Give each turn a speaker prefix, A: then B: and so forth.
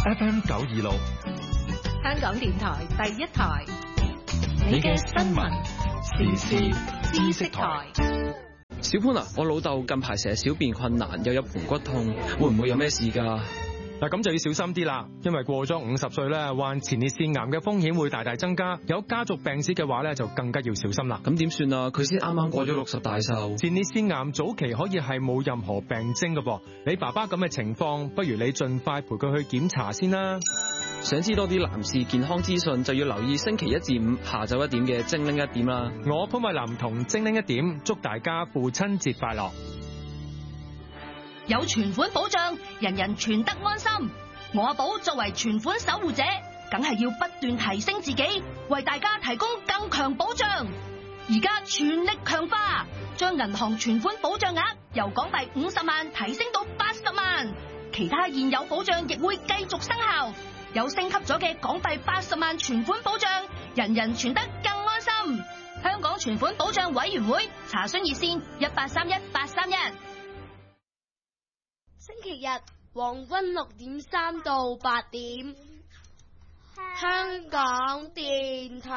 A: FM 926，
B: 香港電台第一台，
A: 你嘅新聞時事知識台。
C: 小潘啊，我老豆近排成日小便困難，又有盆骨痛，會唔會有咩事㗎？
D: 嗱，咁就要小心啲啦，因為過咗50歲咧，患前列腺癌嘅風險會大大增加。有家族病史嘅話咧，就更加要小心啦。
C: 咁點算啊？佢先啱啱過咗60大壽。
D: 前列腺癌早期可以係冇任何病徵㗎噃。你爸爸咁嘅情況，不如你盡快陪佢去檢查先啦。
C: 想知多啲男士健康資訊，就要留意星期1至5下晝1點嘅精靈1點啦。
D: 我潘慧琳同精靈1點，祝大家父親節快樂。
E: 有存款保障，人人存得安心。我阿寶作為存款守護者，梗係要不斷提升自己，為大家提供更強保障。而家全力強化，將銀行存款保障額由港幣50萬提升到80萬，其他現有保障亦會繼續生效。有升級咗嘅港幣80萬存款保障，人人存得更安心。香港存款保障委員會查詢熱線1831-831。
F: 星期日黃昏6點3到8點，香港電台。